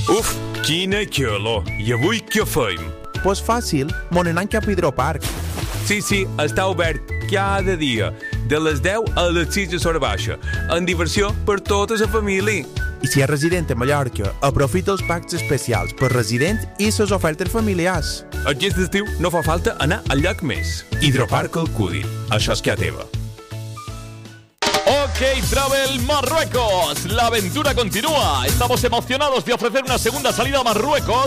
Uf, quina calor. I avui què feim? Pues fàcil, mon anant cap a Hidroparc. Sí, està obert cada dia, de les 10 a les 6 de l'hora baixa, amb diversió per tota la família. I si és resident a Mallorca, aprofita els packs especials per resident i les ofertes familiars. Aquest estiu no fa falta anar al lloc més. Hidroparc Alcúdia. Això és que a teva. OK Travel Marruecos. La aventura continúa. Estamos emocionados de ofrecer una segunda salida a Marruecos